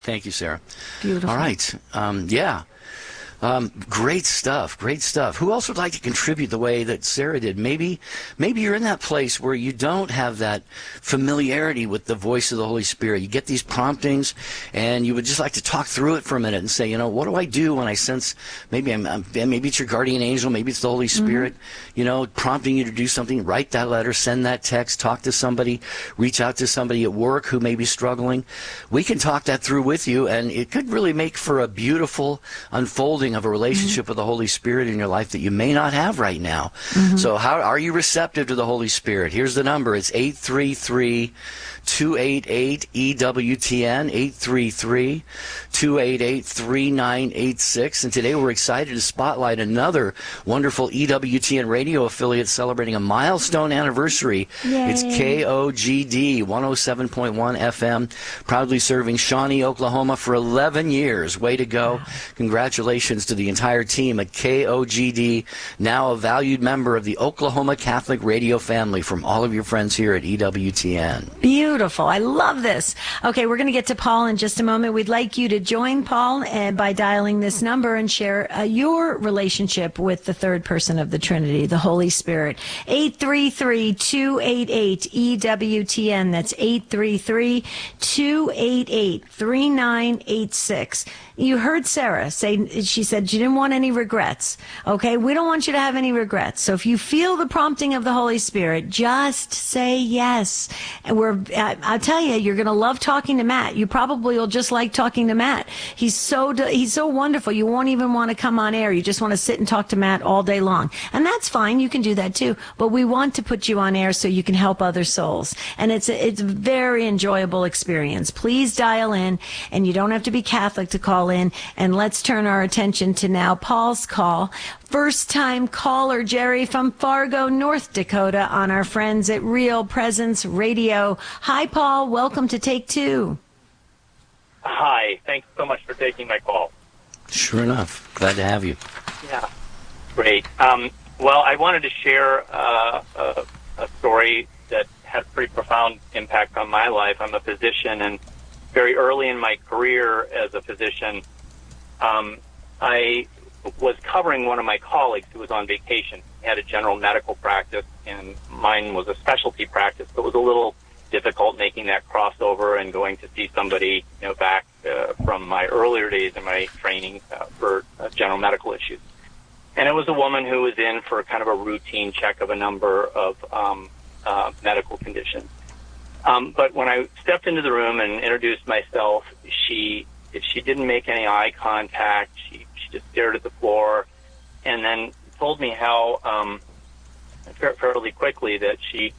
Thank you, Sarah. Beautiful. All right. Yeah. Great stuff. Great stuff. Who else would like to contribute the way that Sarah did? Maybe you're in that place where you don't have that familiarity with the voice of the Holy Spirit. You get these promptings, and you would just like to talk through it for a minute and say, what do I do when I sense maybe maybe it's your guardian angel, maybe it's the Holy Spirit, prompting you to do something. Write that letter, send that text, talk to somebody, reach out to somebody at work who may be struggling. We can talk that through with you, and it could really make for a beautiful unfolding of a relationship with the Holy Spirit in your life that you may not have right now. So how are you receptive to the Holy Spirit? Here's the number. It's 833-288-EWTN, 833-288-3986. And today we're excited to spotlight another wonderful EWTN radio affiliate celebrating a milestone anniversary. Yay. It's KOGD 107.1 FM, proudly serving Shawnee, Oklahoma for 11 years. Way to go. Wow. Congratulations to the entire team at KOGD, now a valued member of the Oklahoma Catholic radio family, from all of your friends here at EWTN. Beautiful. I love this. Okay, we're going to get to Paul in just a moment. We'd like you to join Paul by dialing this number and share your relationship with the third person of the Trinity, the Holy Spirit. 833-288-EWTN. That's 833-288-3986. You heard Sarah say, she said she didn't want any regrets. Okay, we don't want you to have any regrets. So if you feel the prompting of the Holy Spirit, just say yes. And I'll tell you, you're going to love talking to Matt. You probably will just like talking to Matt. He's so wonderful. You won't even want to come on air. You just want to sit and talk to Matt all day long. And that's fine. You can do that too. But we want to put you on air so you can help other souls. And it's a very enjoyable experience. Please dial in, and you don't have to be Catholic to call in. And let's turn our attention to now Paul's call. First-time caller Jerry from Fargo, North Dakota, on our friends at Real Presence Radio. Hi, Paul. Welcome to Take Two. Hi. Thanks so much for taking my call. Sure enough. Glad to have you. Yeah. Great. Well, I wanted to share a story that had a pretty profound impact on my life. I'm a physician, and very early in my career as a physician, I was covering one of my colleagues who was on vacation. He had a general medical practice, and mine was a specialty practice, but it was a little difficult making that crossover and going to see somebody, back from my earlier days in my training for general medical issues. And it was a woman who was in for kind of a routine check of a number of medical conditions. But when I stepped into the room and introduced myself, she didn't make any eye contact. She just stared at the floor, and then told me how fairly quickly that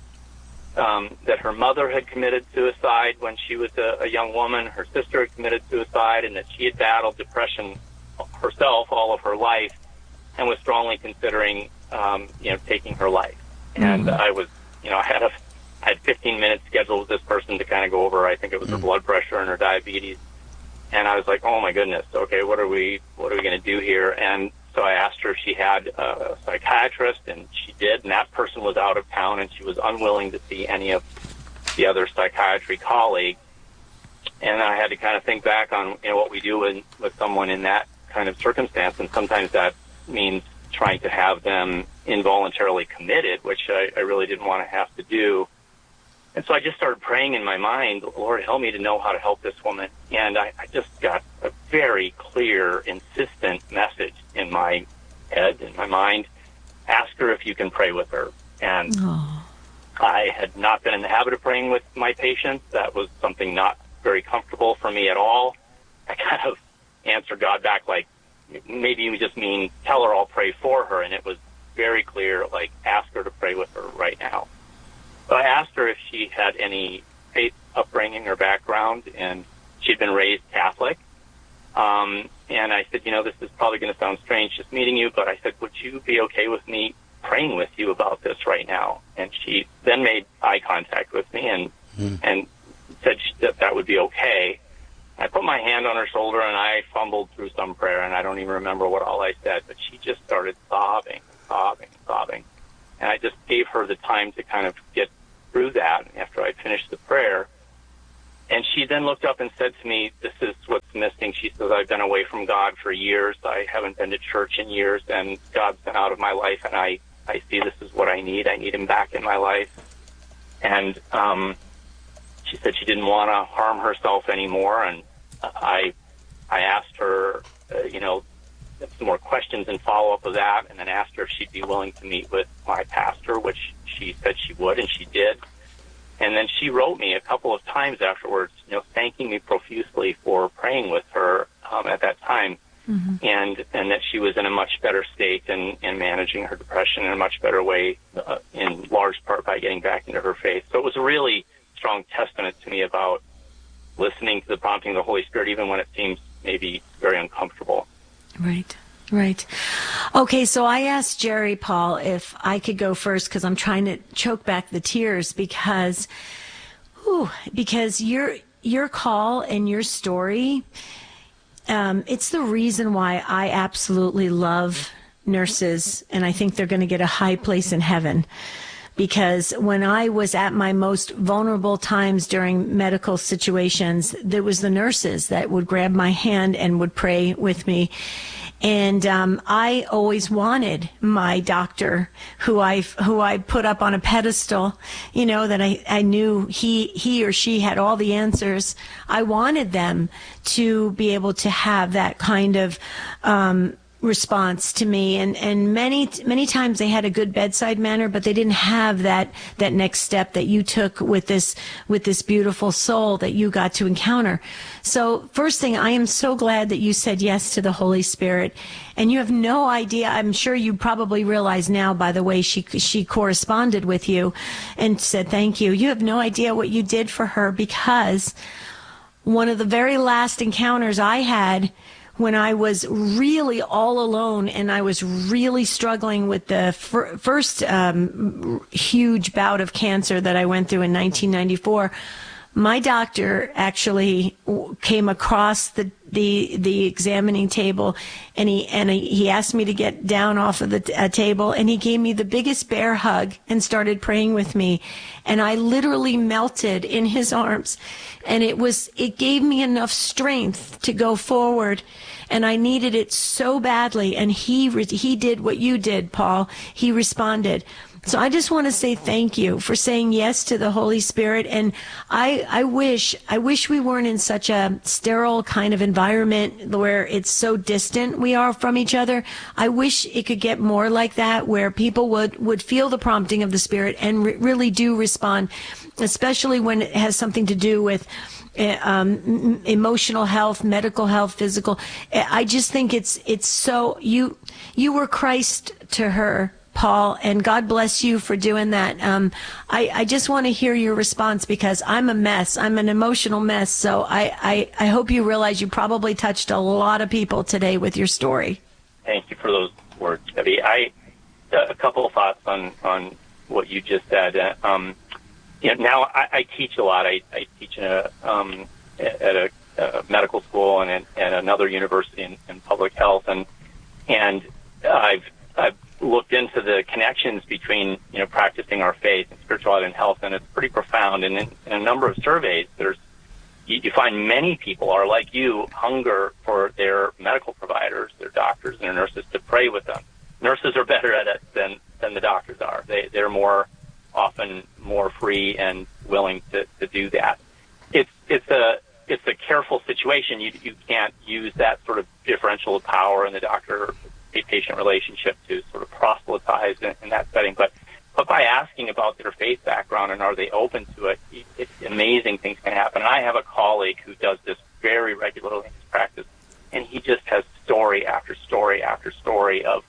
that her mother had committed suicide when she was a young woman. Her sister had committed suicide, and that she had battled depression herself all of her life, and was strongly considering taking her life. And I was, I had 15 minutes scheduled with this person to kind of go over, I think it was her blood pressure and her diabetes. And I was like, oh my goodness, okay, what are we going to do here? And so I asked her if she had a psychiatrist, and she did, and that person was out of town, and she was unwilling to see any of the other psychiatry colleagues. And I had to kind of think back on what we do with someone in that kind of circumstance, and sometimes that means trying to have them involuntarily committed, which I really didn't want to have to do. And so I just started praying in my mind, Lord, help me to know how to help this woman. And I just got a very clear, insistent message in my head, in my mind. Ask her if you can pray with her. And I had not been in the habit of praying with my patients. That was something not very comfortable for me at all. I kind of answered God back like, maybe you just mean tell her I'll pray for her. And it was very clear, like, ask her to pray with her right now. So I asked her if she had any faith upbringing or background, and she'd been raised Catholic. And I said, this is probably going to sound strange just meeting you, but I said, would you be okay with me praying with you about this right now? And she then made eye contact with me and said that would be okay. I put my hand on her shoulder, and I fumbled through some prayer, and I don't even remember what all I said, but she just started sobbing. And I just gave her the time to kind of get through that after I finished the prayer. And she then looked up and said to me, this is what's missing. She says, I've been away from God for years. I haven't been to church in years, and God's been out of my life, and I see this is what I need. I need him back in my life. And she said she didn't want to harm herself anymore, and I asked her, some more questions and follow-up of that, and then asked her if she'd be willing to meet with my pastor, which she said she would, and she did. And then she wrote me a couple of times afterwards, thanking me profusely for praying with her at that time, and that she was in a much better state and managing her depression in a much better way, in large part by getting back into her faith. So it was a really strong testament to me about listening to the prompting of the Holy Spirit, even when it seems maybe very uncomfortable. Right. Okay, so I asked Jerry Paul if I could go first because I'm trying to choke back the tears because your call and your story, it's the reason why I absolutely love nurses, and I think they're going to get a high place in heaven. Because when I was at my most vulnerable times during medical situations, there was the nurses that would grab my hand and would pray with me. And I always wanted my doctor, who I put up on a pedestal, that I knew he or she had all the answers. I wanted them to be able to have that kind of response to me, and many times they had a good bedside manner, but they didn't have that next step that you took with this beautiful soul that you got to encounter. So first thing, I am so glad that you said yes to the Holy Spirit, and you have no idea. I'm sure you probably realize now by the way she corresponded with you and said thank you. You have no idea what you did for her, because one of the very last encounters I had when I was really all alone and I was really struggling with the first huge bout of cancer that I went through in 1994, my doctor actually came across the examining table, and he asked me to get down off of the table, and he gave me the biggest bear hug and started praying with me, and I literally melted in his arms, and it gave me enough strength to go forward. And I needed it so badly, and he did what you did, Paul. He responded. So I just want to say thank you for saying yes to the Holy Spirit. And I wish we weren't in such a sterile kind of environment where it's so distant we are from each other. I wish it could get more like that, where people would feel the prompting of the Spirit and really do respond, especially when it has something to do with emotional health, medical health, physical. I just think it's so, you were Christ to her, Paul, and God bless you for doing that. I just want to hear your response, because I'm a mess. I'm an emotional mess. So I hope you realize you probably touched a lot of people today with your story. Thank you for those words, Debbie. A couple of thoughts on what you just said. Now I teach a lot. I teach at a medical school and at another university in public health, and I've looked into the connections between practicing our faith and spirituality and health, and it's pretty profound. And in a number of surveys, you find many people are like you, hunger for their medical providers, their doctors, and their nurses to pray with them. Nurses are better at it than the doctors are. They're often more free and willing to do that. It's a careful situation. You can't use that sort of differential of power in the doctor-patient relationship to sort of proselytize in that setting. But by asking about their faith background and are they open to it, it's amazing things can happen. And I have a colleague who does this very regularly in his practice, and he just has story after story after story of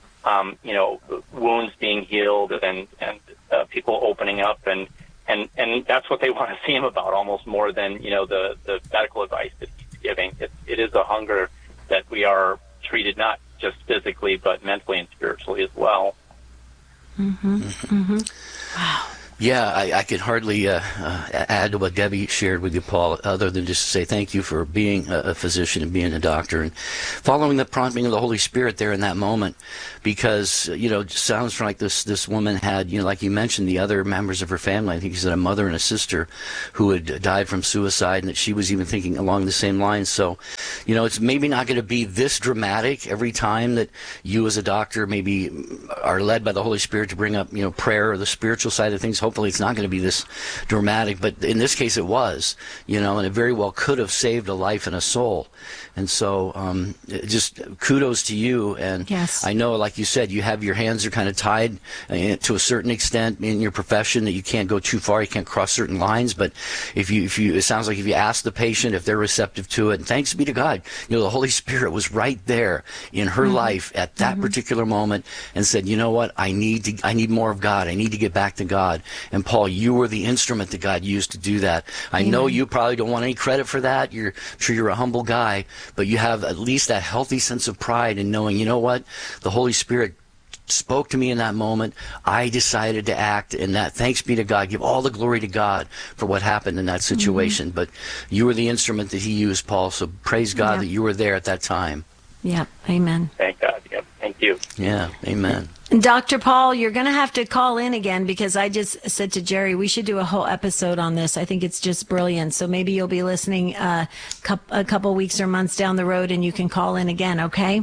wounds being healed and people opening up, and that's what they want to see him about, almost more than the medical advice that he's giving. It is a hunger that we are treated not just physically but mentally and spiritually as well. Mm-hmm. Mm-hmm. Wow. Yeah, I could hardly add to what Debbie shared with you, Paul, other than just to say thank you for being a physician and being a doctor and following the prompting of the Holy Spirit there in that moment, because, it sounds like this woman had, like you mentioned, the other members of her family. I think you said a mother and a sister who had died from suicide, and that she was even thinking along the same lines. So, it's maybe not going to be this dramatic every time that you as a doctor maybe are led by the Holy Spirit to bring up, prayer or the spiritual side of things. Hopefully it's not going to be this dramatic, but in this case it was, and it very well could have saved a life and a soul. And so just kudos to you. And yes. I know, like you said, you have your hands are kind of tied to a certain extent in your profession, that you can't go too far, you can't cross certain lines. But if you, it sounds like if you ask the patient if they're receptive to it, and thanks be to God, the Holy Spirit was right there in her life at that particular moment and said, you know what, I need more of God. I need to get back to God. And Paul, you were the instrument that God used to do that. I know you probably don't want any credit for that. I'm sure you're a humble guy, but you have at least that healthy sense of pride in knowing, you know what, the Holy Spirit spoke to me in that moment. I decided to act, and that, thanks be to God, give all the glory to God for what happened in that situation. But you were the instrument that he used, Paul, so praise God that you were there at that time. Yeah, amen. Thank God. Yep. Thank you. Yeah, amen. Dr. Paul, you're going to have to call in again, because I just said to Jerry, we should do a whole episode on this. I think it's just brilliant. So maybe you'll be listening a couple weeks or months down the road, and you can call in again, okay?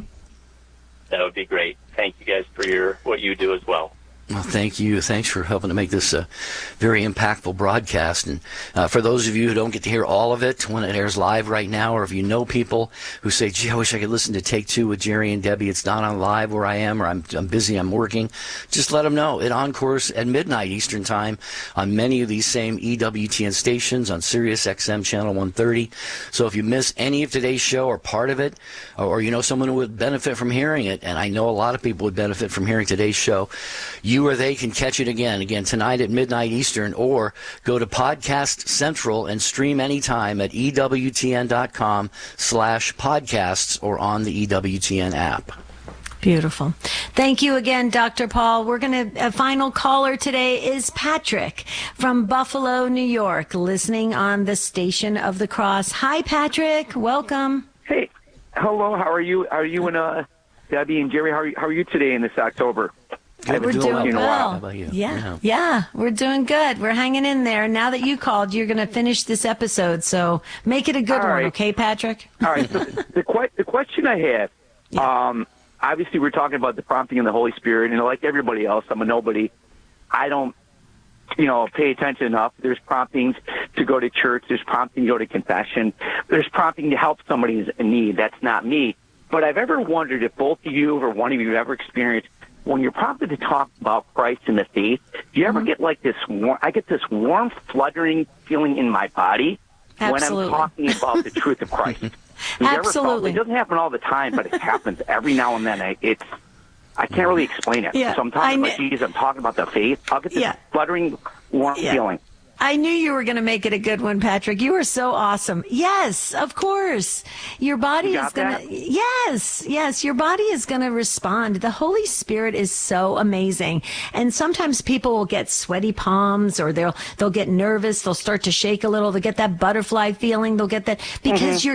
That would be great. Thank you guys for what you do as well. Well, thank you. Thanks for helping to make this a very impactful broadcast. And for those of you who don't get to hear all of it when it airs live right now, or if you know people who say, gee, I wish I could listen to Take Two with Jerry and Debbie, it's not on live where I am, or I'm busy, I'm working, just let them know. It encores at midnight Eastern Time on many of these same EWTN stations on Sirius XM Channel 130. So if you miss any of today's show or part of it, or you know someone who would benefit from hearing it, and I know a lot of people would benefit from hearing today's show, you or they can catch it again tonight at midnight Eastern, or go to Podcast Central and stream anytime at EWTN.com/podcasts or on the EWTN app. Beautiful. Thank you again, Dr. Paul. A final caller today is Patrick from Buffalo, New York, listening on the Station of the Cross. Hi, Patrick. Welcome. Hey. Hello. How are you? Are you and Debbie and Jerry? How are you today in this October? We're doing well. How about you? Yeah, we're doing good. We're hanging in there. Now that you called, you're going to finish this episode, so make it a good one, okay, Patrick? All right. So the question I have, obviously we're talking about the prompting of the Holy Spirit, and like everybody else, I'm a nobody. I don't, pay attention enough. There's promptings to go to church. There's prompting to go to confession. There's prompting to help somebody in need. That's not me. But I've ever wondered if both of you or one of you have ever experienced, when you're prompted to talk about Christ and the faith, do you ever get like this I get this warm, fluttering feeling in my body when I'm talking about the truth of Christ? Absolutely. It doesn't happen all the time, but it happens every now and then. I can't really explain it. Yeah, so I'm talking about Jesus, I'm talking about the faith. I'll get this fluttering, warm feeling. I knew you were going to make it a good one, Patrick. You were so awesome. Yes, of course. Your body is going to, yes, your body is going to respond. The Holy Spirit is so amazing. And sometimes people will get sweaty palms, or they'll get nervous. They'll start to shake a little. They'll get that butterfly feeling. They'll get that because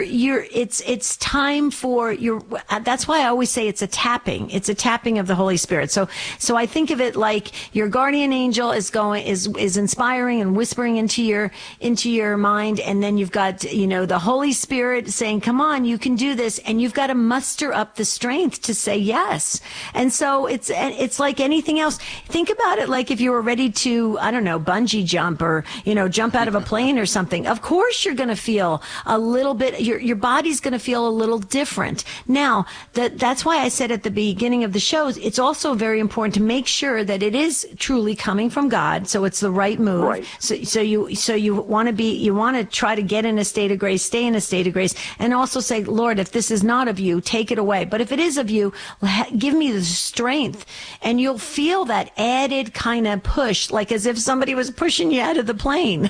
it's time for that's why I always say it's a tapping. It's a tapping of the Holy Spirit. So I think of it like your guardian angel is inspiring and whispering into your mind, and then you've got the Holy Spirit saying, come on, you can do this, and you've got to muster up the strength to say yes. And so it's like anything else. Think about it like if you were ready to, I don't know, bungee jump, or jump out of a plane or something. Of course you're going to feel a little bit, your body's going to feel a little different. Now that's why I said at the beginning of the show, it's also very important to make sure that it is truly coming from God, so it's the right move. Right. So you want to try to get in a state of grace, stay in a state of grace, and also say, Lord, if this is not of you, take it away. But if it is of you, give me the strength, and you'll feel that added kind of push, like as if somebody was pushing you out of the plane.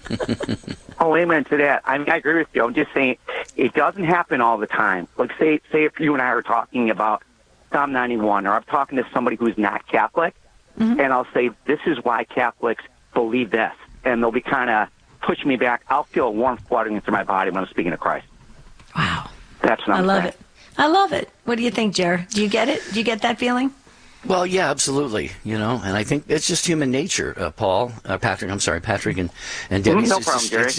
Oh, amen to that. I mean, I agree with you. I'm just saying it doesn't happen all the time. Like say if you and I are talking about Psalm 91, or I'm talking to somebody who's not Catholic, and I'll say, this is why Catholics believe this. And they'll be kind of pushing me back. I'll feel a warmth flooding through my body when I'm speaking of Christ. Wow. That's what I'm I love saying. it. I love it. What do you think, Jer? Do you get it? Do you get that feeling? Well, yeah, absolutely. And I think it's just human nature, Patrick. I'm sorry, Patrick and Debbie. No problem, Jerry.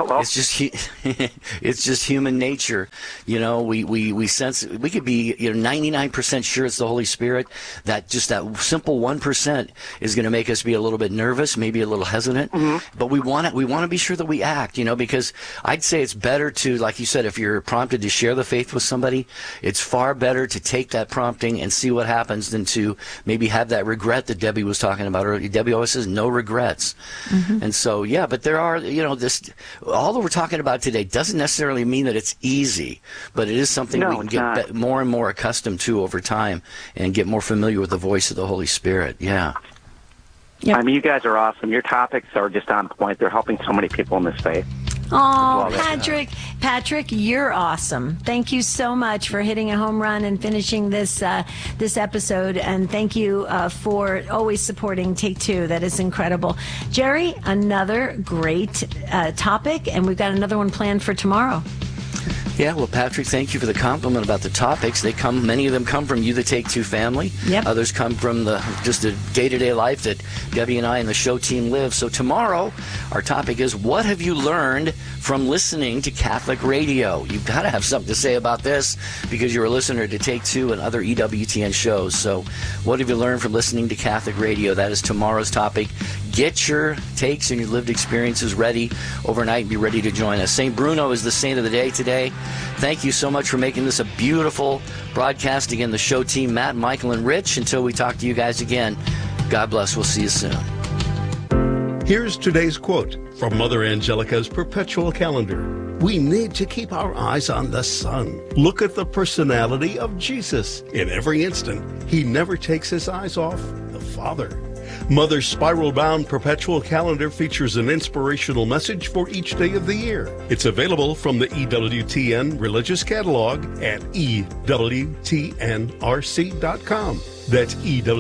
It's just human nature. We sense, we could be 99% sure it's the Holy Spirit. That simple 1% is going to make us be a little bit nervous, maybe a little hesitant. But we want to be sure that we act. Because I'd say it's better to, like you said, if you're prompted to share the faith with somebody, it's far better to take that prompting and see what happens than to maybe have that regret that Debbie was talking about earlier. Debbie always says no regrets. And so, yeah, but there are, all that we're talking about today doesn't necessarily mean that it's easy, but it is something we can get more and more accustomed to over time and get more familiar with the voice of the Holy Spirit. Yeah. Yep. I mean, you guys are awesome. Your topics are just on point. They're helping so many people in this faith. Oh, Patrick, you're awesome. Thank you so much for hitting a home run and finishing this episode, and thank you for always supporting Take Two. That is incredible. Jerry, another great topic, and we've got another one planned for tomorrow. Yeah, well, Patrick, thank you for the compliment about the topics. Many of them come from You, the Take Two family. Yep. Others come from just the day-to-day life that Debbie and I and the show team live. So tomorrow, our topic is, what have you learned from listening to Catholic radio? You've got to have something to say about this because you're a listener to Take Two and other EWTN shows. So what have you learned from listening to Catholic radio? That is tomorrow's topic. Get your takes and your lived experiences ready overnight and be ready to join us. St. Bruno is the saint of the day today. Thank you so much for making this a beautiful broadcast. Again, the show team, Matt, Michael, and Rich. Until we talk to you guys again, God bless. We'll see you soon. Here's today's quote from Mother Angelica's perpetual calendar. We need to keep our eyes on the Son. Look at the personality of Jesus. In every instant, he never takes his eyes off the Father. Mother's spiral-bound perpetual calendar features an inspirational message for each day of the year. It's available from the EWTN Religious Catalog at EWTNRC.com. That's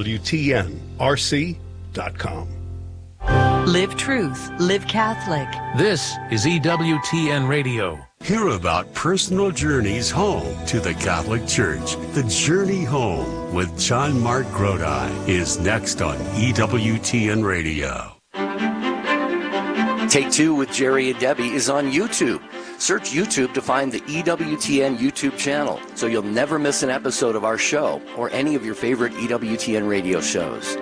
EWTNRC.com. Live truth, live Catholic. This is EWTN Radio. Hear about personal journeys home to the Catholic Church. The Journey Home with John Mark Grodi is next on EWTN Radio. Take Two with Jerry and Debbie is on YouTube. Search YouTube to find the EWTN YouTube channel so you'll never miss an episode of our show or any of your favorite EWTN radio shows.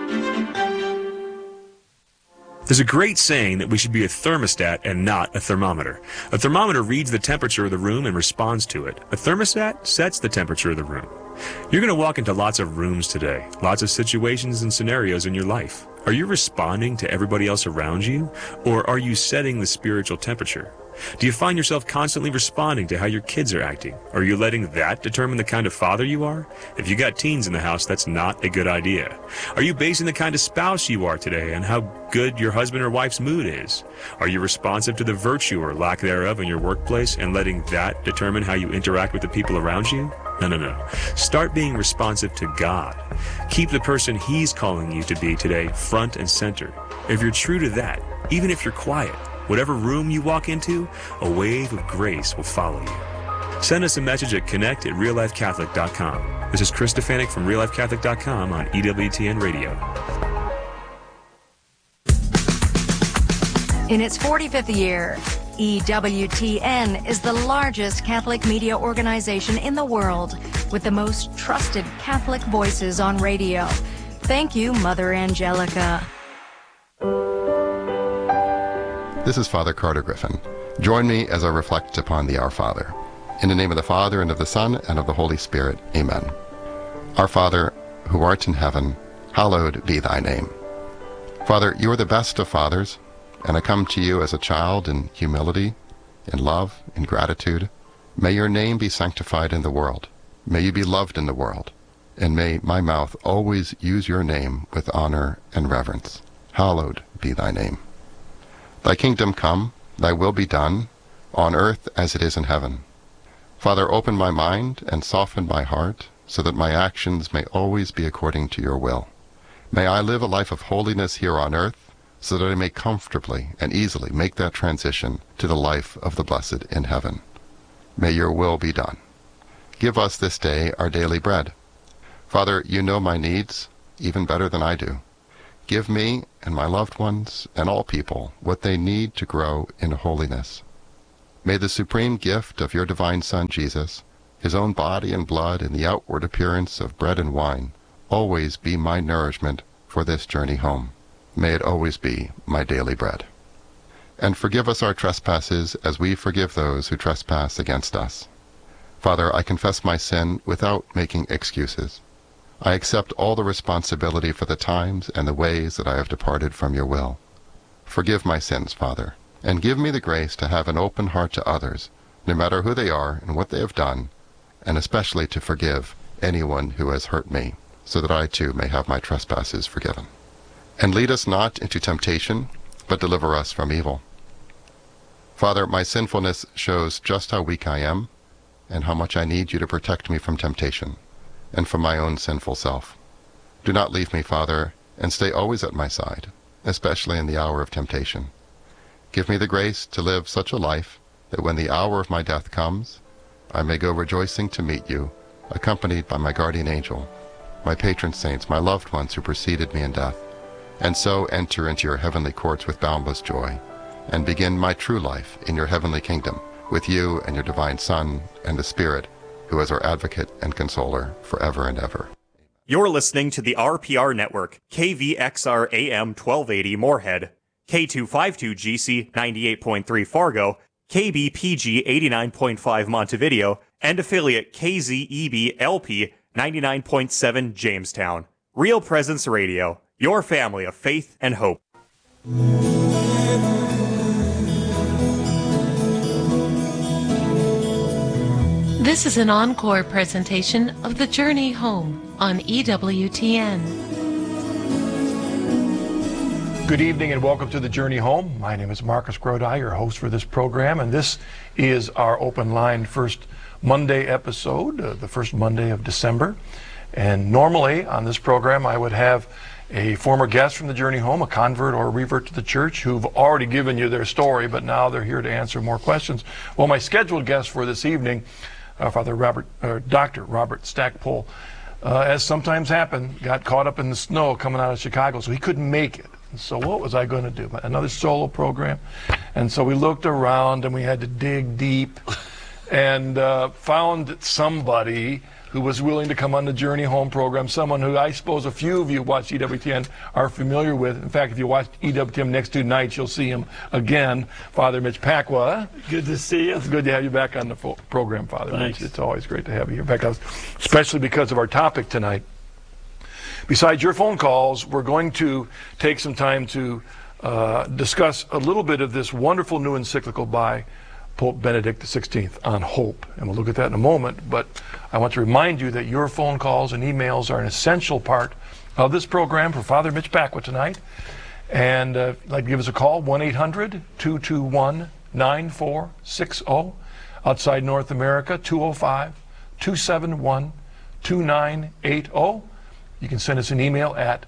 There's a great saying that we should be a thermostat and not a thermometer. A thermometer reads the temperature of the room and responds to it. A thermostat sets the temperature of the room. You're going to walk into lots of rooms today, lots of situations and scenarios in your life. Are you responding to everybody else around you, or are you setting the spiritual temperature? Do you find yourself constantly responding to how your kids are acting? Are you letting that determine the kind of father you are? If you got teens in the house, that's not a good idea. Are you basing the kind of spouse you are today on how good your husband or wife's mood is? Are you responsive to the virtue or lack thereof in your workplace and letting that determine how you interact with the people around you? No. Start being responsive to God. Keep the person He's calling you to be today front and center. If you're true to that, even if you're quiet, whatever room you walk into, a wave of grace will follow you. Send us a message at connect@reallifecatholic.com. This is Chris Stefanik from reallifecatholic.com on EWTN Radio. In its 45th year, EWTN is the largest Catholic media organization in the world with the most trusted Catholic voices on radio. Thank you, Mother Angelica. This is Father Carter Griffin. Join me as I reflect upon the Our Father. In the name of the Father, and of the Son, and of the Holy Spirit. Amen. Our Father, who art in heaven, hallowed be thy name. Father, you are the best of fathers, and I come to you as a child in humility, in love, in gratitude. May your name be sanctified in the world. May you be loved in the world. And may my mouth always use your name with honor and reverence. Hallowed be thy name. Thy kingdom come, thy will be done, on earth as it is in heaven. Father, open my mind and soften my heart, so that my actions may always be according to your will. May I live a life of holiness here on earth, so that I may comfortably and easily make that transition to the life of the blessed in heaven. May your will be done. Give us this day our daily bread. Father, you know my needs even better than I do. Give me and my loved ones and all people what they need to grow in holiness. May the supreme gift of your divine Son, Jesus, his own body and blood in the outward appearance of bread and wine, always be my nourishment for this journey home. May it always be my daily bread. And forgive us our trespasses as we forgive those who trespass against us. Father, I confess my sin without making excuses. I accept all the responsibility for the times and the ways that I have departed from your will. Forgive my sins, Father, and give me the grace to have an open heart to others, no matter who they are and what they have done, and especially to forgive anyone who has hurt me, so that I too may have my trespasses forgiven. And lead us not into temptation, but deliver us from evil. Father, my sinfulness shows just how weak I am, and how much I need you to protect me from temptation, and from my own sinful self. Do not leave me, Father, and stay always at my side, especially in the hour of temptation. Give me the grace to live such a life that when the hour of my death comes, I may go rejoicing to meet you, accompanied by my guardian angel, my patron saints, my loved ones who preceded me in death, and so enter into your heavenly courts with boundless joy, and begin my true life in your heavenly kingdom, with you and your divine Son and the Spirit, who is our advocate and consoler forever and ever. You're listening to the RPR Network, KVXR AM 1280 Moorhead, K252GC 98.3 Fargo, KBPG 89.5 Montevideo, and affiliate KZEB LP 99.7 Jamestown. Real Presence Radio, your family of faith and hope. This is an encore presentation of The Journey Home on EWTN. Good evening and welcome to The Journey Home. My name is Marcus Grodi, your host for this program, and this is our open line first Monday episode, the first Monday of December. And normally on this program I would have a former guest from The Journey Home, a convert or a revert to the church, who've already given you their story, but now they're here to answer more questions. Well, my scheduled guest for this evening, Dr. Robert Stackpole, as sometimes happened, got caught up in the snow coming out of Chicago, so he couldn't make it. So what was I going to do? Another solo program? And so we looked around and we had to dig deep and found somebody who was willing to come on the Journey Home program, someone who I suppose a few of you who watch EWTN are familiar with. In fact, if you watch EWTN next 2 nights, you'll see him again, Father Mitch Pacwa. Good to see you. It's good to have you back on the program, Father Thanks. Mitch. It's always great to have you here. In fact, especially because of our topic tonight. Besides your phone calls, we're going to take some time to discuss a little bit of this wonderful new encyclical by Pope Benedict XVI on hope. And we'll look at that in a moment. But I want to remind you that your phone calls and emails are an essential part of this program for Father Mitch Pacwa tonight. And if you'd like to give us a call, 1-800-221-9460. Outside North America, 205-271-2980. You can send us an email at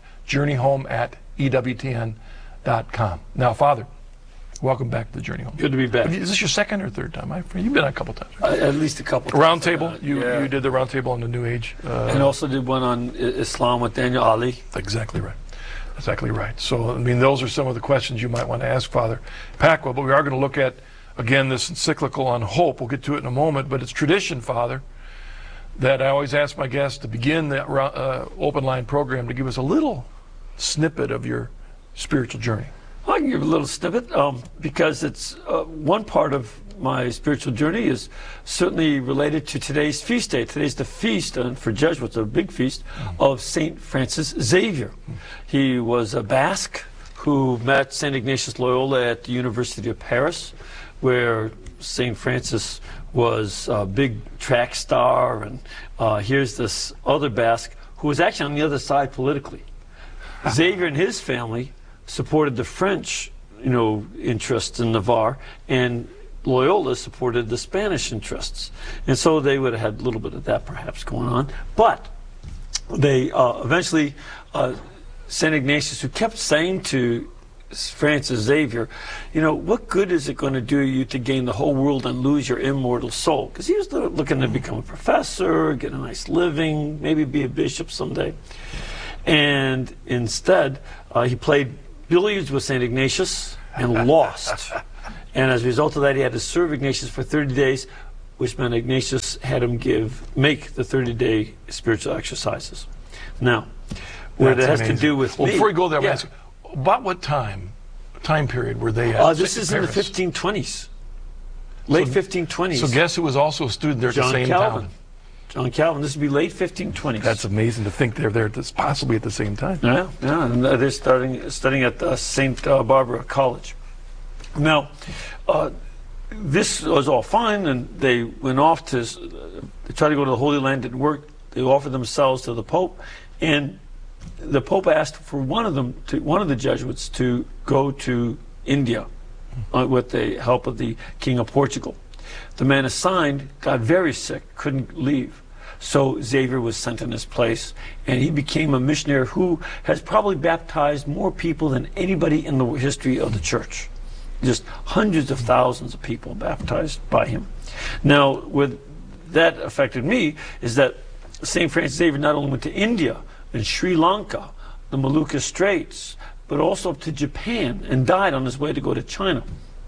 journeyhome@ewtn.com. Now, Father, welcome back to the Journey Home. Good to be back. Is this your second or third time? You've been on a couple times. Right? At least a couple times. Roundtable? You did the roundtable on the New Age. And also did one on Islam with Daniel Ali. Exactly right. Exactly right. So, I mean, those are some of the questions you might want to ask Father Pacwa, but we are going to look at, again, this encyclical on hope. We'll get to it in a moment, but it's tradition, Father, that I always ask my guests to begin the open line program to give us a little snippet of your spiritual journey. I can give a little snippet because it's one part of my spiritual journey is certainly related to today's feast day. Today's the feast, and for Jesuits, a big feast, of St. Francis Xavier. He was a Basque who met St. Ignatius Loyola at the University of Paris, where St. Francis was a big track star, and here's this other Basque who was actually on the other side politically. Xavier and his family supported the French, interests in Navarre, and Loyola supported the Spanish interests. And so they would have had a little bit of that perhaps going on. But they eventually, St. Ignatius, who kept saying to Francis Xavier, what good is it going to do you to gain the whole world and lose your immortal soul? Because he was looking to become a professor, get a nice living, maybe be a bishop someday. And instead, he played billiards with St. Ignatius and lost. And as a result of that, he had to serve Ignatius for 30 days, which meant Ignatius had him make the 30-day spiritual exercises. Now, what it has to do with me... Before we go there, about what time period were they at? This is in the 1520s. Late 1520s. So guess who was also a student there at the same time? John Calvin. This would be late 1520s. That's amazing to think they're there possibly at the same time. Yeah, and they're studying at St. Barbara College. Now, this was all fine, and they went off to try to go to the Holy Land. Didn't work. They offered themselves to the Pope, and the Pope asked for one of the Jesuits to go to India with the help of the King of Portugal. The man assigned got very sick, couldn't leave. So Xavier was sent in his place, and he became a missionary who has probably baptized more people than anybody in the history of the church. Just hundreds of thousands of people baptized by him. Now, what that affected me is that St. Francis Xavier not only went to India and Sri Lanka, the Molucca Straits, but also up to Japan, and died on his way to go to China.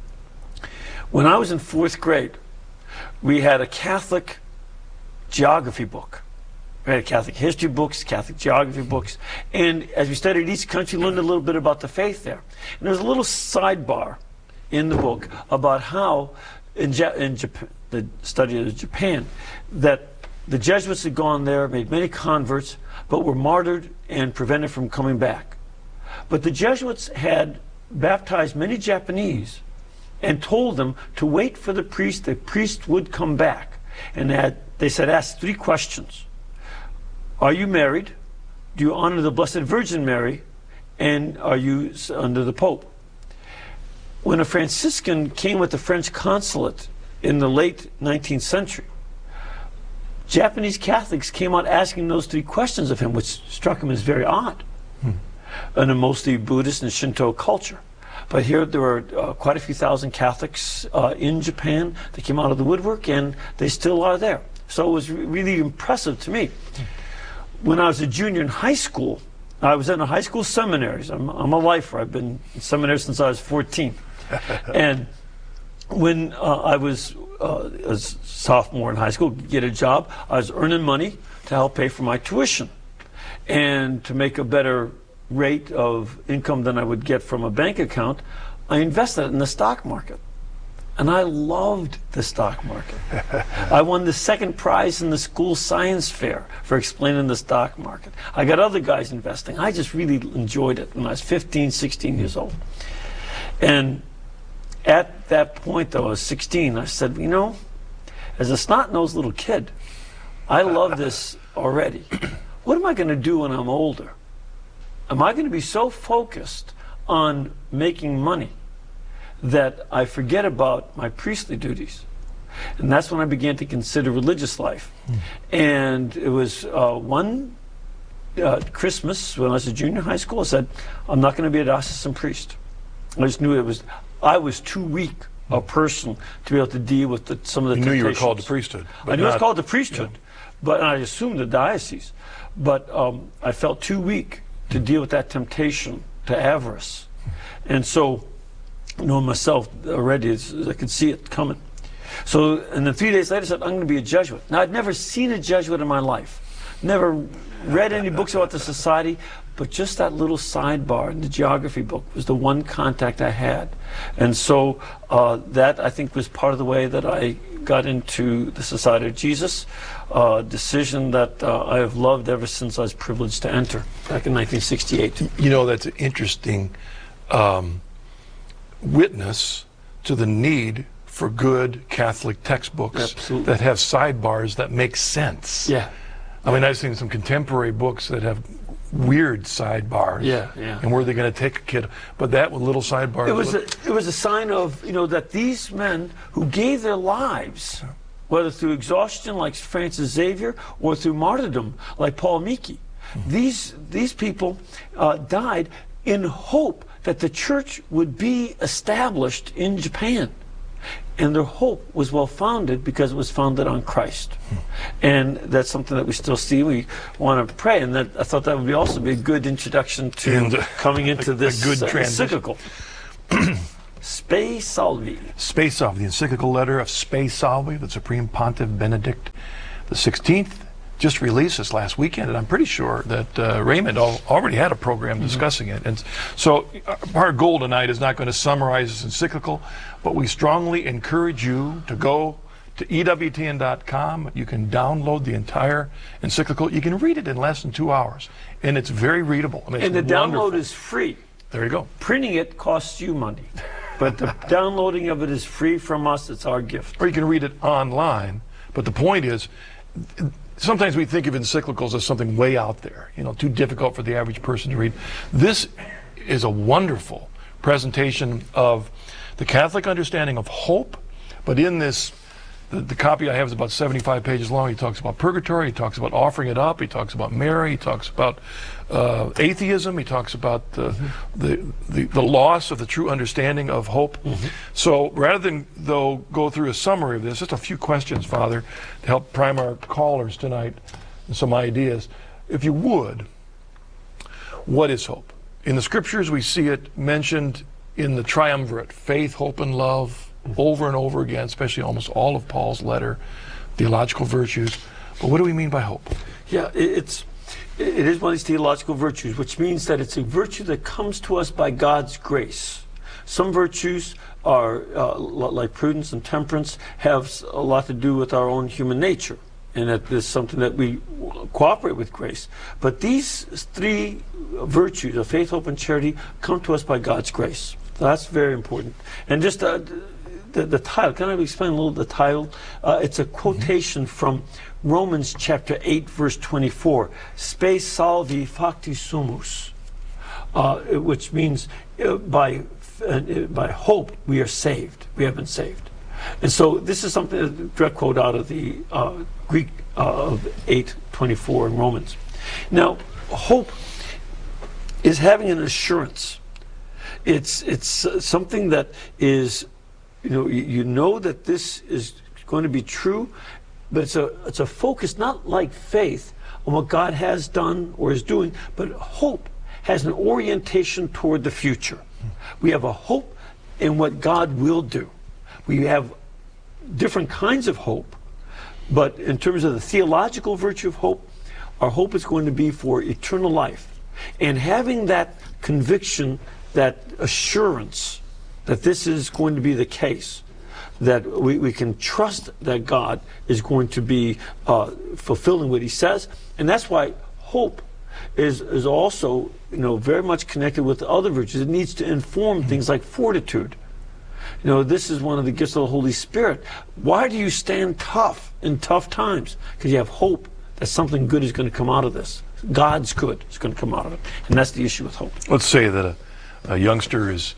When I was in 4th grade, we had a Catholic geography book. We had Catholic history books, Catholic geography books, and as we studied each country, learned a little bit about the faith there. And there was a little sidebar in the book about how, in Japan, the study of Japan, that the Jesuits had gone there, made many converts, but were martyred and prevented from coming back. But the Jesuits had baptized many Japanese and told them to wait for the priest would come back. And they said, ask 3 questions. Are you married? Do you honor the Blessed Virgin Mary? And are you under the Pope? When a Franciscan came with the French consulate in the late 19th century, Japanese Catholics came out asking those 3 questions of him, which struck him as very odd in a mostly Buddhist and Shinto culture. But here there were quite a few thousand Catholics in Japan that came out of the woodwork, and they still are there. So it was really impressive to me. When I was a junior in high school, I was in a high school seminaries. I'm a lifer. I've been in seminary since I was 14. And when I was a sophomore in high school, get a job, I was earning money to help pay for my tuition and to make a better rate of income than I would get from a bank account. I invested in the stock market, and I loved the stock market. I won the 2nd prize in the school science fair for explaining the stock market. I got other guys investing. I just really enjoyed it when I was 15, 16 years old. And at that point, though, I was 16, I said, as a snot-nosed little kid, I love this already. What am I going to do when I'm older? Am I going to be so focused on making money that I forget about my priestly duties? And that's when I began to consider religious life. And it was one Christmas when I was a junior in high school, I said, I'm not going to be a diocesan priest. I just knew I was too weak a person to be able to deal with some of the temptations. You knew you were called to priesthood. I knew I was called to priesthood, but I assumed the diocese. But I felt too weak to deal with that temptation to avarice. And so, knowing myself already, I could see it coming. So, and then 3 days later, I said, I'm going to be a Jesuit. Now, I'd never seen a Jesuit in my life. Never read any books about the society, but just that little sidebar in the geography book was the one contact I had. And so that, I think, was part of the way that I got into the Society of Jesus, a decision that I have loved ever since I was privileged to enter back in 1968. That's an interesting witness to the need for good Catholic textbooks that have sidebars that make sense. Yeah. I mean, I've seen some contemporary books that have weird sidebars. And where they're going to take a kid, but that with little sidebars. It was a sign of that these men who gave their lives, whether through exhaustion like Francis Xavier or through martyrdom like Paul Miki, These people died in hope that the church would be established in Japan. And their hope was well-founded because it was founded on Christ. And that's something that we still see. We want to pray, and I thought that would also be a good introduction to coming into this encyclical. Spe Salvi. Spe Salvi, the encyclical letter of Spe Salvi, the Supreme Pontiff Benedict XVI, just released this last weekend, and I'm pretty sure that Raymond already had a program discussing it. And so our goal tonight is not going to summarize this encyclical, but we strongly encourage you to go to EWTN.com. You can download the entire encyclical. You can read it in less than 2 hours, and it's very readable. I mean, and the wonderful. download is free. There you go. Printing it costs you money, but the downloading of it is free from us. It's our gift. Or you can read it online, but the point is, sometimes we think of encyclicals as something way out there, too difficult for the average person to read. This is a wonderful presentation of the Catholic understanding of hope, but in this, the copy I have is about 75 pages long. He talks about purgatory, he talks about offering it up, he talks about Mary, he talks about atheism, he talks about the loss of the true understanding of hope. So rather than, go through a summary of this, just a few questions, Father, to help prime our callers tonight and some ideas. If you would, what is hope? In the scriptures, we see it mentioned in the triumvirate, faith, hope, and love, over and over again, especially almost all of Paul's letter, theological virtues. But what do we mean by hope? Yeah, it is one of these theological virtues, which means that it's a virtue that comes to us by God's grace. Some virtues are, like prudence and temperance, have a lot to do with our own human nature, and that is something that we cooperate with grace. But these three virtues of faith, hope, and charity come to us by God's grace. So that's very important. And just the title, can I explain a little the title? It's a quotation from Romans chapter 8, verse 24. Spe salvi facti sumus, which means by hope we are saved. We have been saved. And so this is something, a direct quote out of the Greek of 8:24 in Romans. Now, hope is having an assurance. It's something that is, you know that this is going to be true, but it's a focus not like faith on what God has done or is doing, but hope has an orientation toward the future. We have a hope in what God will do. We have different kinds of hope, but in terms of the theological virtue of hope, our hope is going to be for eternal life. And having that conviction, that assurance that this is going to be the case, that we can trust that God is going to be fulfilling what he says. And that's why hope is also very much connected with the other virtues. It needs to inform things like fortitude. This is one of the gifts of the Holy Spirit. Why do you stand tough in tough times? Because you have hope that something good is going to come out of this. God's good is going to come out of it. And that's the issue with hope. Let's say that a youngster has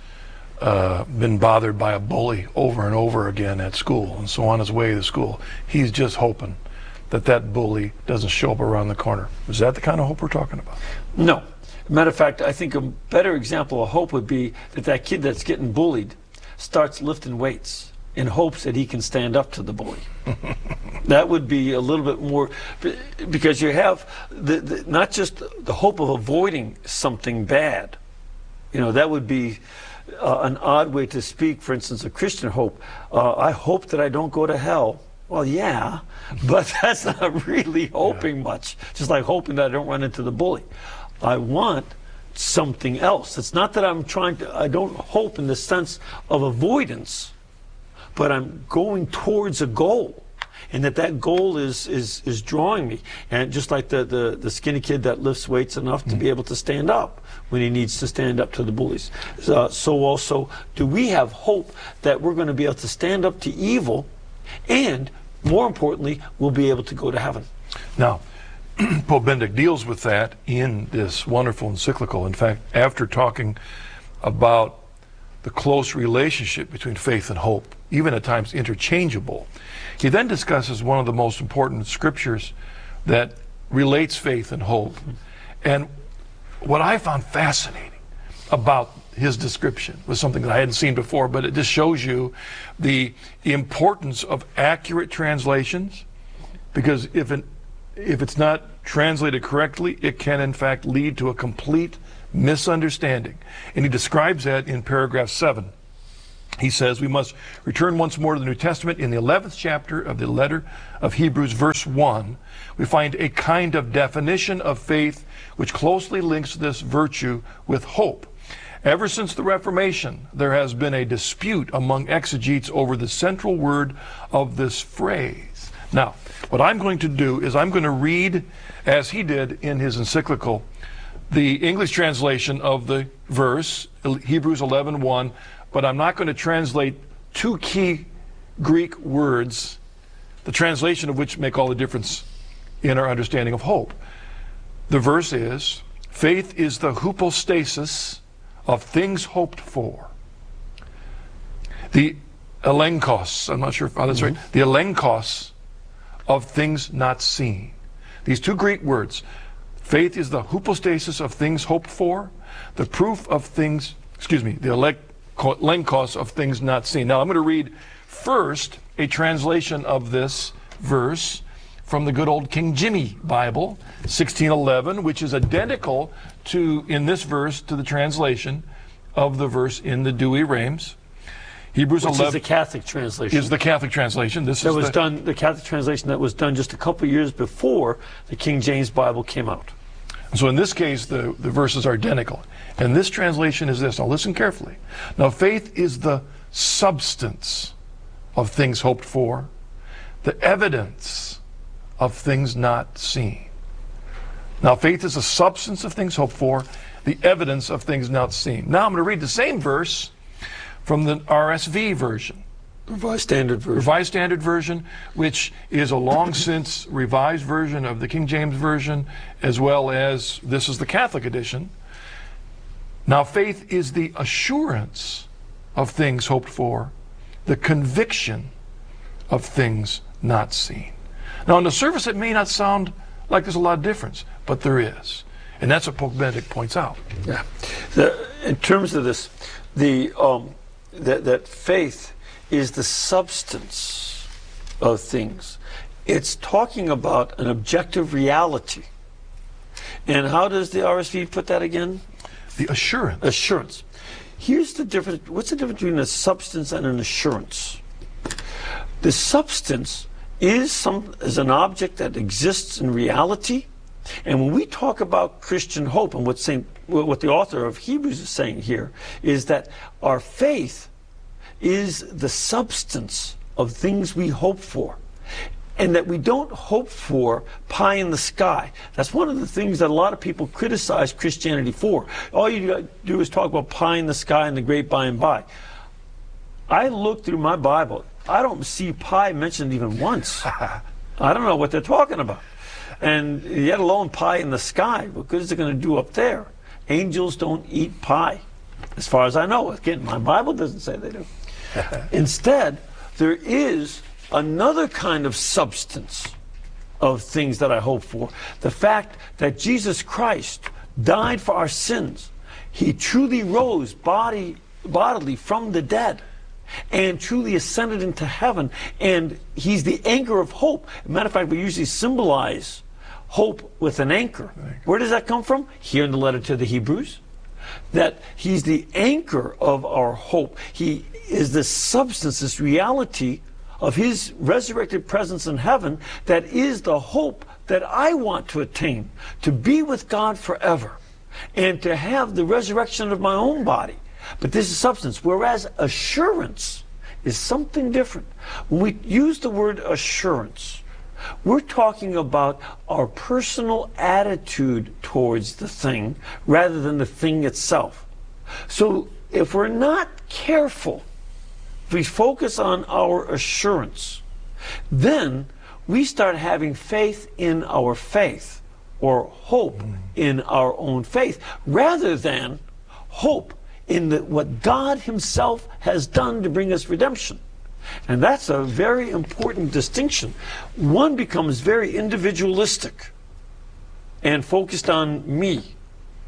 been bothered by a bully over and over again at school, and so on his way to school, he's just hoping that bully doesn't show up around the corner. Is that the kind of hope we're talking about? No. Matter of fact, I think a better example of hope would be that kid that's getting bullied starts lifting weights in hopes that he can stand up to the bully. That would be a little bit more, because you have not just the hope of avoiding something bad. That would be an odd way to speak, for instance, of Christian hope. I hope that I don't go to hell. Well, yeah, but that's not really hoping much. Just like hoping that I don't run into the bully. I want something else. It's not that I don't hope in the sense of avoidance, but I'm going towards a goal. And that goal is drawing me. And just like the skinny kid that lifts weights enough to be able to stand up when he needs to stand up to the bullies. So also do we have hope that we're going to be able to stand up to evil, and more importantly, we'll be able to go to heaven. Now, Pope Benedict deals with that in this wonderful encyclical. In fact, after talking about the close relationship between faith and hope, even at times interchangeable, he then discusses one of the most important scriptures that relates faith and hope. And what I found fascinating about his description was something that I hadn't seen before, but it just shows you the importance of accurate translations, because if it's not translated correctly, it can in fact lead to a complete misunderstanding. And he describes that in paragraph 7. He says, we must return once more to the New Testament. In the 11th chapter of the letter of Hebrews, verse 1, we find a kind of definition of faith which closely links this virtue with hope. Ever since the Reformation, there has been a dispute among exegetes over the central word of this phrase. Now, what I'm going to do is I'm going to read, as he did in his encyclical, the English translation of the verse, Hebrews 11:1, but I'm not going to translate two key Greek words, the translation of which make all the difference in our understanding of hope. The verse is, faith is the hypostasis of things hoped for. The elenkos, I'm not sure if that's right, the elenkos of things not seen. These two Greek words, faith is the hypostasis of things hoped for, the proof of things, the elenkos of things not seen. Now I'm going to read first a translation of this verse from the good old King Jimmy Bible, 1611, which is identical to, in this verse, to the translation of the verse in the Douay-Rheims. Hebrews 11 is the Catholic translation. Is the Catholic translation. This is the Catholic translation that was done just a couple years before the King James Bible came out. So in this case, the verses are identical. And this translation is this. Now listen carefully. Now faith is the substance of things hoped for, the evidence of things not seen. Now faith is the substance of things hoped for, the evidence of things not seen. Now I'm going to read the same verse from the RSV version. Revised Standard Version. Revised Standard Version, which is a long since revised version of the King James Version, as well as this is the Catholic edition. Now faith is the assurance of things hoped for, the conviction of things not seen. Now on the surface it may not sound like there's a lot of difference, but there is. And that's what Pope Benedict points out. Yeah. In terms of this, that faith is the substance of things. It's talking about an objective reality. And how does the RSV put that again? The assurance. Assurance. Here's the difference. What's the difference between a substance and an assurance? The substance is an object that exists in reality. And when we talk about Christian hope, and what the author of Hebrews is saying here, is that our faith is the substance of things we hope for. And that we don't hope for pie in the sky. That's one of the things that a lot of people criticize Christianity for. All you do is talk about pie in the sky and the great by and by. I look through my Bible. I don't see pie mentioned even once. I don't know what they're talking about. And yet alone pie in the sky. What good is it going to do up there? Angels don't eat pie, as far as I know. Again, my Bible doesn't say they do. Instead, there is another kind of substance of things that I hope for. The fact that Jesus Christ died for our sins. He truly rose bodily from the dead and truly ascended into heaven. And he's the anchor of hope. As a matter of fact, we usually symbolize hope with an anchor. Where does that come from? Here in the letter to the Hebrews. That he's the anchor of our hope. He is the substance, this reality of his resurrected presence in heaven that is the hope that I want to attain, to be with God forever and to have the resurrection of my own body. But this is substance, whereas assurance is something different. When we use the word assurance, we're talking about our personal attitude towards the thing rather than the thing itself. So if we're not careful, if we focus on our assurance, then we start having faith in our faith, or hope in our own faith, rather than hope in what God himself has done to bring us redemption. And that's a very important distinction. One becomes very individualistic. and focused on me.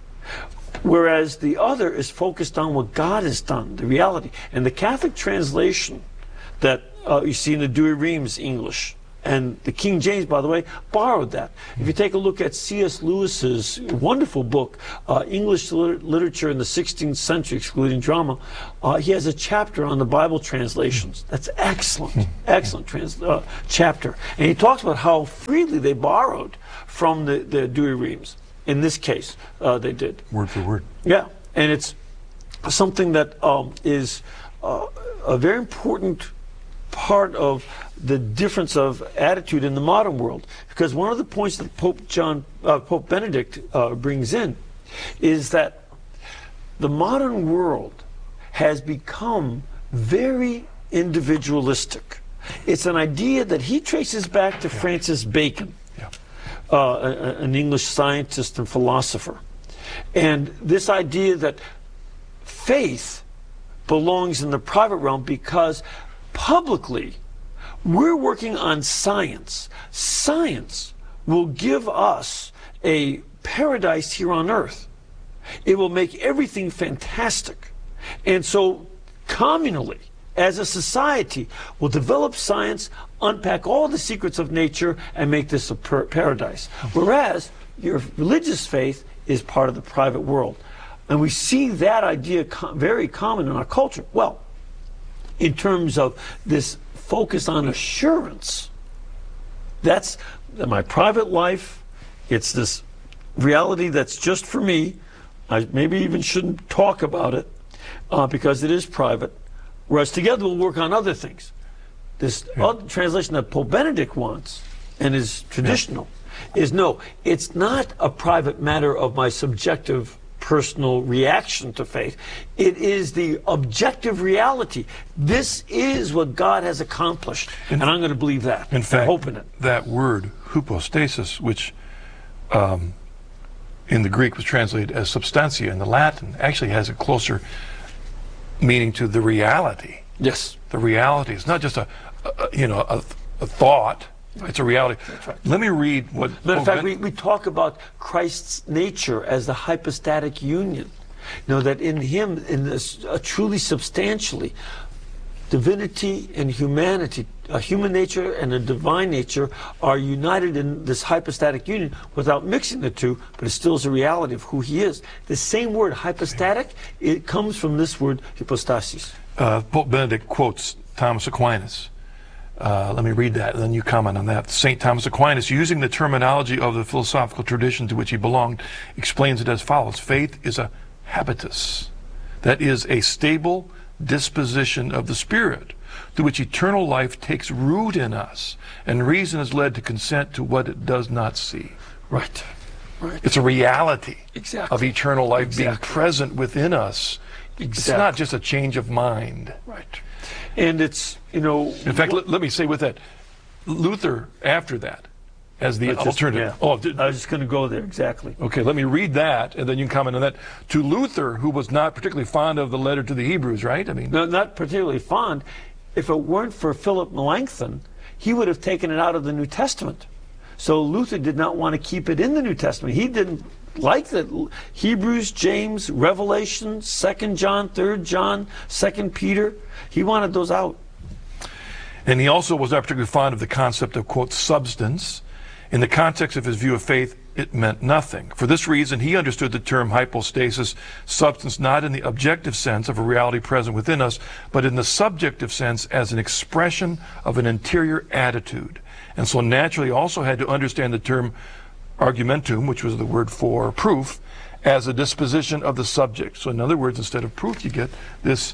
Whereas the other is focused on what God has done, the reality. And the Catholic translation that you see in the Douay-Rheims English, and the King James, by the way, borrowed that. If you take a look at C.S. Lewis's wonderful book, English Literature in the 16th Century, excluding drama, he has a chapter on the Bible translations. That's excellent, excellent chapter. And he talks about how freely they borrowed from the Douay-Rheims. In this case, they did. Word for word. Yeah, and it's something that is a very important part of the difference of attitude in the modern world, because one of the points that Pope Benedict brings in is that the modern world has become very individualistic. It's an idea that he traces back to Francis Bacon, an English scientist and philosopher, and this idea that faith belongs in the private realm because publicly we're working on science. Science will give us a paradise here on earth. It will make everything fantastic. And so communally, as a society, we'll develop science, unpack all the secrets of nature, and make this a paradise. Whereas your religious faith is part of the private world. And we see that idea very common in our culture. Well, in terms of this focus on assurance, that's my private life. It's this reality that's just for me. I maybe even shouldn't talk about it because it is private. Whereas together we'll work on other things. This other translation that Pope Benedict wants and is traditional is no, it's not a private matter of my subjective personal reaction to faith. It is the objective reality. This is what God has accomplished, and I'm going to believe that. In fact, I hope in it. That word, hypostasis, which in the Greek was translated as substantia in the Latin, actually has a closer meaning to the reality. Yes. The reality. It's not just a thought. It's a reality. Right. Let me read what... Matter of fact, we talk about Christ's nature as the hypostatic union. You know, that in him, in this truly substantially, divinity and humanity, a human nature and a divine nature are united in this hypostatic union without mixing the two, but it still is a reality of who he is. The same word, hypostatic, it comes from this word, hypostasis. Pope Benedict quotes Thomas Aquinas. Let me read that, and then you comment on that. St. Thomas Aquinas, using the terminology of the philosophical tradition to which he belonged, explains it as follows. Faith is a habitus, that is, a stable disposition of the spirit, through which eternal life takes root in us, and reason is led to consent to what it does not see. Right. Right. It's a reality of eternal life being present within us. It's not just a change of mind. Right. And it's, you know... In fact, let me say with that, Luther, after that, as the alternative... I was just going to go there, exactly. Okay, let me read that, and then you can comment on that. To Luther, who was not particularly fond of the letter to the Hebrews, right? I mean, no, not particularly fond. If it weren't for Philip Melanchthon, he would have taken it out of the New Testament. So Luther did not want to keep it in the New Testament. He didn't like that. Hebrews, James, Revelation, 2 John, 3 John, 2 Peter, he wanted those out. And he also was not particularly fond of the concept of, quote, substance. In the context of his view of faith, it meant nothing. For this reason, he understood the term hypostasis, substance, not in the objective sense of a reality present within us, but in the subjective sense as an expression of an interior attitude. And so naturally also had to understand the term argumentum, which was the word for proof, as a disposition of the subject. So in other words, instead of proof, you get this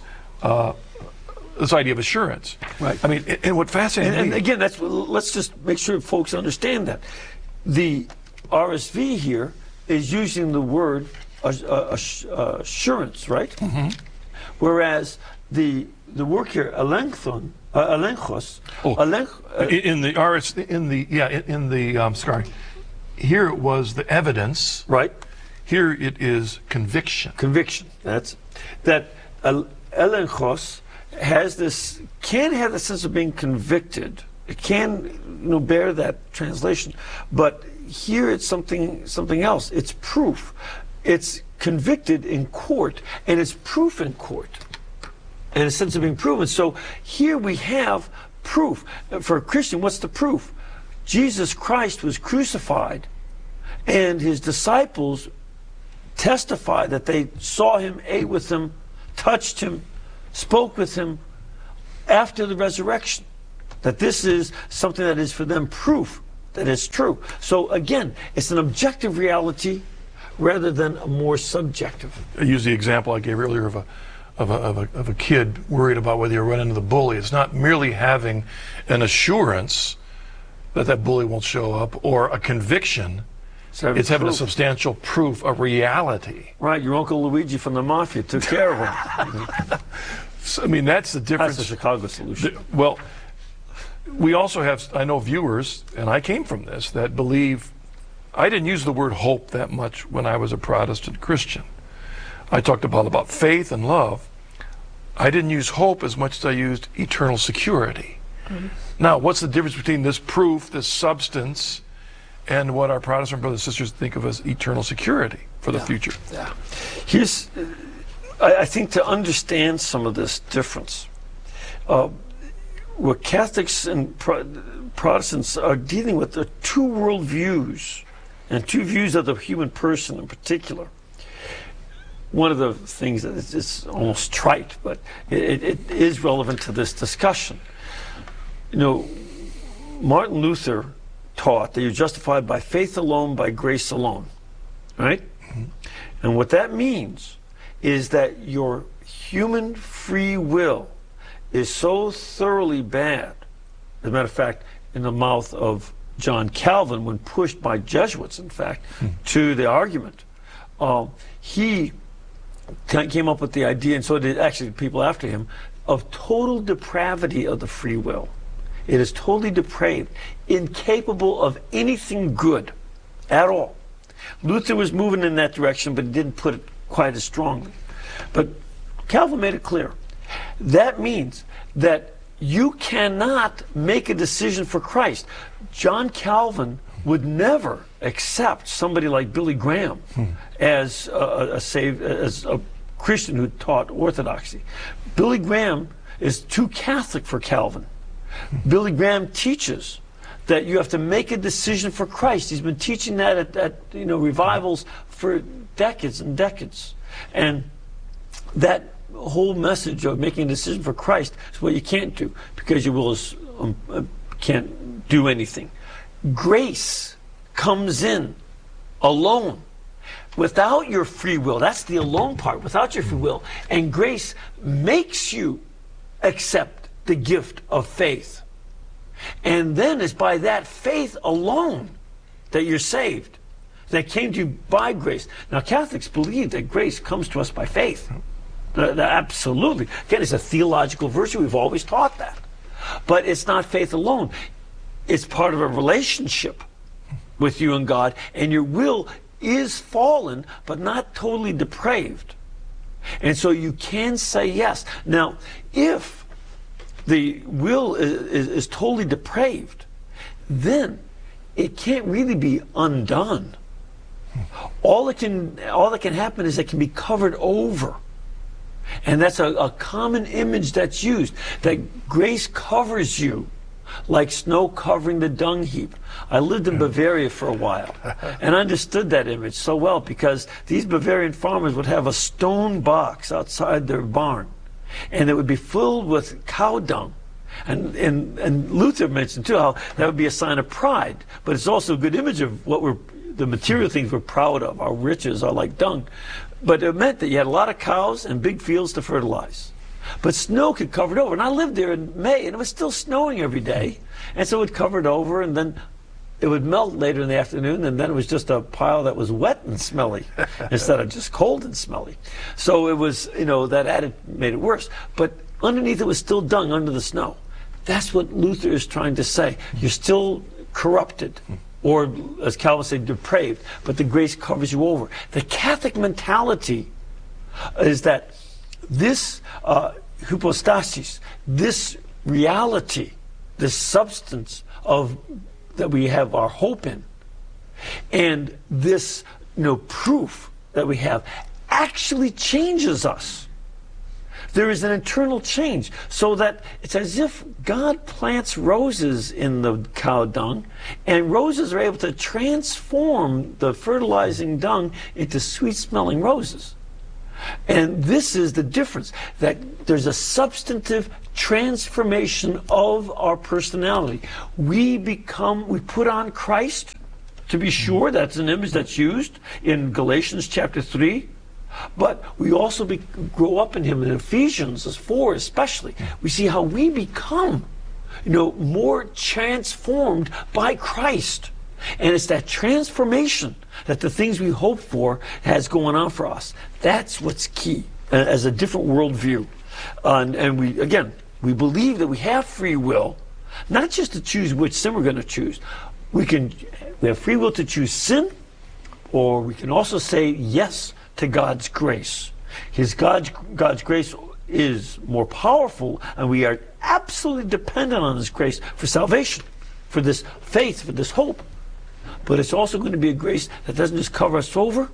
this idea of assurance. Right. I mean, and what fascinates me... And again, let's just make sure folks understand that. The RSV here is using the word assurance, right? Mm-hmm. Whereas the work here, elenchos, here it was the evidence. Right. Here it is conviction. Conviction. That elenchos can have the sense of being convicted, can bear that translation. But here it's something else. It's proof. It's convicted in court, and it's proof in court, in a sense of being proven. So here we have proof. For a Christian, what's the proof? Jesus Christ was crucified, and his disciples testified that they saw him, ate with him, touched him, spoke with him after the resurrection. That this is something that is for them proof that it's true. So again, it's an objective reality rather than a more subjective. I use the example I gave earlier of a kid worried about whether you run into the bully. It's not merely having an assurance that bully won't show up or a conviction. It's having a substantial proof, a reality. Right, your Uncle Luigi from the Mafia took care of him. So, I mean, that's the difference. That's the Chicago solution. Well, we also have, I know, viewers, and I came from this, that believe, I didn't use the word hope that much when I was a Protestant Christian. I talked about faith and love. I didn't use hope as much as I used eternal security. Mm-hmm. Now, what's the difference between this proof, this substance, and what our Protestant brothers and sisters think of as eternal security for the future? Yeah. Here's, I think, to understand some of this difference, what Catholics and Protestants are dealing with are two worldviews, and two views of the human person in particular. One of the things that is almost trite, but it is relevant to this discussion. Martin Luther taught that you're justified by faith alone, by grace alone, right? Mm-hmm. And what that means is that your human free will is so thoroughly bad. As a matter of fact, in the mouth of John Calvin, when pushed by Jesuits, in fact, to the argument, he came up with the idea, and so did actually people after him, of total depravity of the free will. It is totally depraved, incapable of anything good at all. Luther was moving in that direction, but he didn't put it quite as strongly. But Calvin made it clear. That means that you cannot make a decision for Christ. John Calvin would never accept somebody like Billy Graham as a Christian who taught orthodoxy. Billy Graham is too Catholic for Calvin. Billy Graham teaches that you have to make a decision for Christ. He's been teaching that at revivals for decades and decades. And that whole message of making a decision for Christ is what you can't do, because your will is, can't do anything. Grace comes in alone, without your free will. That's the alone part, without your free will. And grace makes you accept the gift of faith. And then it's by that faith alone that you're saved, that came to you by grace. Now, Catholics believe that grace comes to us by faith. Absolutely. Again, it's a theological virtue. We've always taught that. But it's not faith alone. It's part of a relationship with you and God, and your will is fallen, but not totally depraved. And so you can say yes. Now, if the will is totally depraved, then it can't really be undone. All that can happen is it can be covered over. And that's a common image that's used, that grace covers you like snow covering the dung heap. I lived in Bavaria for a while, and I understood that image so well, because these Bavarian farmers would have a stone box outside their barn, and it would be filled with cow dung. And Luther mentioned too how that would be a sign of pride, but it's also a good image of what the material things we're proud of. Our riches are like dung. But it meant that you had a lot of cows and big fields to fertilize. But snow could cover it over. And I lived there in May, and it was still snowing every day. And so it would cover it over, and then it would melt later in the afternoon, and then it was just a pile that was wet and smelly instead of just cold and smelly. So it was, that made it worse. But underneath it was still dung under the snow. That's what Luther is trying to say. You're still corrupted, or as Calvin said, depraved, but the grace covers you over. The Catholic mentality is that this hypostasis, this reality, this substance of that we have our hope in, and this proof that we have actually changes us. There is an internal change, so that it's as if God plants roses in the cow dung, and roses are able to transform the fertilizing dung into sweet-smelling roses. And this is the difference, that there's a substantive transformation of our personality. We put on Christ, to be sure. That's an image that's used in Galatians chapter 3. But we also grow up in him. In Ephesians 4 especially, we see how we become more transformed by Christ. And it's that transformation that the things we hope for has going on for us. That's what's key, as a different worldview. And we believe that we have free will, not just to choose which sin we're going to choose. We have free will to choose sin, or we can also say yes to God's grace. God's grace is more powerful, and we are absolutely dependent on His grace for salvation, for this faith, for this hope. But it's also going to be a grace that doesn't just cover us over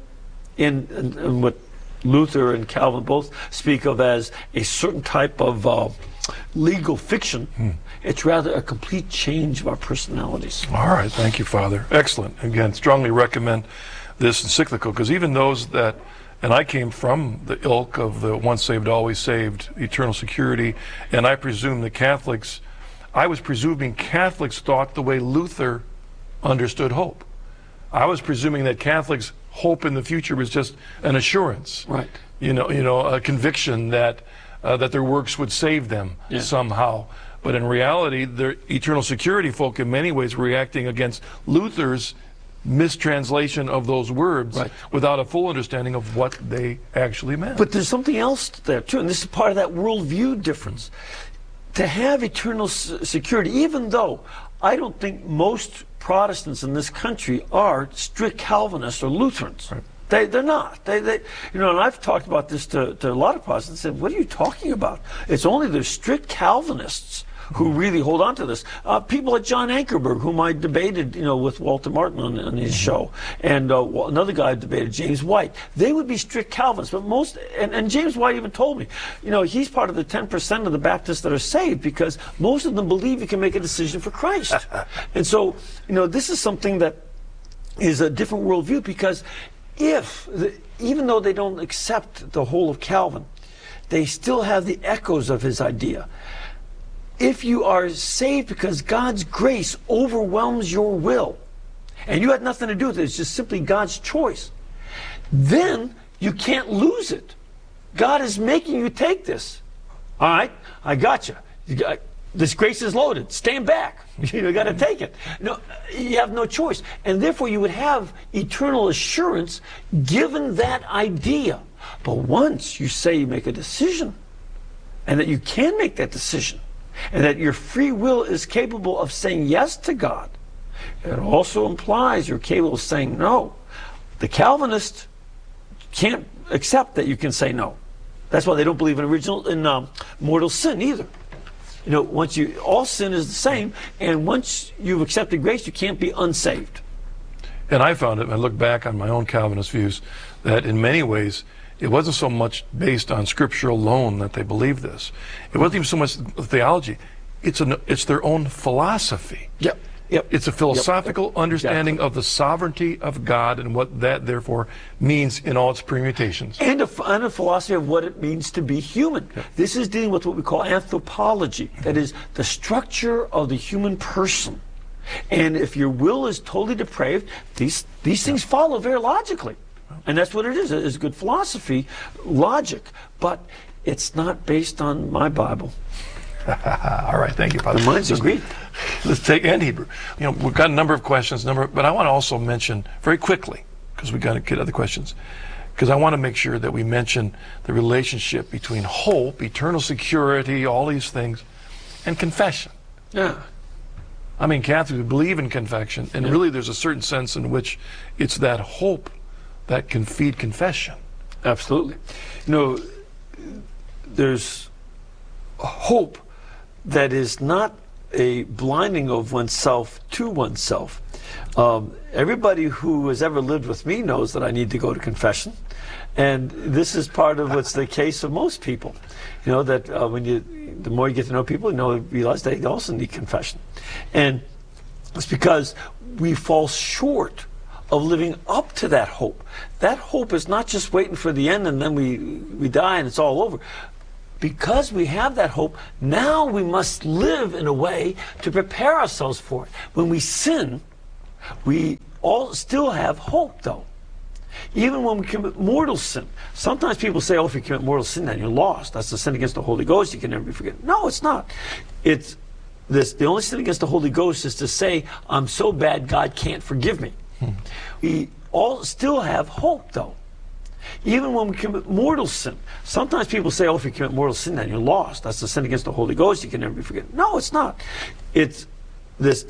in what Luther and Calvin both speak of as a certain type of legal fiction. It's rather a complete change of our personalities. All right, thank you, Father. Excellent. Again, strongly recommend this encyclical, because even those that, and I came from the ilk of the once saved, always saved, eternal security, and I presume I was presuming Catholics thought the way Luther understood hope. I was presuming that Catholics' hope in the future was just an assurance, right? A conviction that their works would save them somehow. But in reality, the eternal security folk in many ways were reacting against Luther's mistranslation of those words, without a full understanding of what they actually meant. But there's something else there too, and this is part of that worldview difference. To have eternal security, even though I don't think most Protestants in this country are strict Calvinists or Lutherans. Right. They're not. And I've talked about this to a lot of Protestants and said, what are you talking about? It's only the strict Calvinists who really hold on to this. People like John Ankerberg, whom I debated, with Walter Martin on his show, and another guy I debated, James White. They would be strict Calvinists, but and James White even told me, he's part of the 10% of the Baptists that are saved, because most of them believe you can make a decision for Christ. And so, this is something that is a different worldview, because even though they don't accept the whole of Calvin, they still have the echoes of his idea. If you are saved because God's grace overwhelms your will, and you had nothing to do with it, it's just simply God's choice, then you can't lose it. God is making you take this. All right, I got you. This grace is loaded. Stand back. You got to take it. You have no choice. And therefore you would have eternal assurance given that idea. But once you say you make a decision, and that you can make that decision, and that your free will is capable of saying yes to God, it also implies you're capable of saying no. The Calvinist can't accept that you can say no. That's why they don't believe in mortal sin either. All sin is the same, and once you've accepted grace, you can't be unsaved. And I found it, when I look back on my own Calvinist views, that in many ways, it wasn't so much based on Scripture alone that they believed this. It wasn't even so much theology. It's their own philosophy. Yep. It's a philosophical understanding of the sovereignty of God and what that therefore means in all its permutations. And a philosophy of what it means to be human. This is dealing with what we call anthropology. That is the structure of the human person. And if your will is totally depraved, these things follow very logically. And that's what it is. It's good philosophy, logic. But it's not based on my Bible. All right, thank you, Father. Mine's agreed. Let's take and Hebrew. We've got a number of questions, but I want to also mention very quickly, because we've got to get other questions, because I want to make sure that we mention the relationship between hope, eternal security, all these things, and confession. Yeah. I mean, Catholics believe in confession, and really there's a certain sense in which it's that hope that can feed confession. Absolutely. There's hope that is not a blinding of oneself to oneself. Everybody who has ever lived with me knows that I need to go to confession. And this is part of what's the case of most people. You know, that the more you get to know people, you realize they also need confession. And it's because we fall short of living up to that hope. That hope is not just waiting for the end and then we die and it's all over. Because we have that hope, now we must live in a way to prepare ourselves for it. When we sin, we all still have hope, though. Even when we commit mortal sin. Sometimes people say, oh, if you commit mortal sin, then you're lost. That's the sin against the Holy Ghost. You can never be forgiven. No, it's not. It's this. The only sin against the Holy Ghost is to say, I'm so bad, God can't forgive me. We all still have hope, though. Even when we commit mortal sin. Sometimes people say, oh, if you commit mortal sin, then you're lost. That's the sin against the Holy Ghost. You can never be forgiven. No, it's not. It's this.